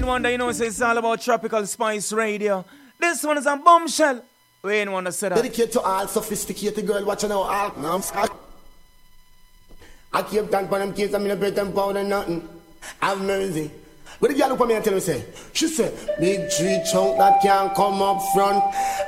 Wonder, you know, so it's all about Tropical Spice Radio. This one is a bombshell. We ain't want to say that. Dedicate to all sophisticated girl watching our all. No, I'm scared. I keep talking for them kids, I'm in a bed and powder nothing. Have mercy. What the girl look at me and tell me say? She said, big tree trunk that can't come up front.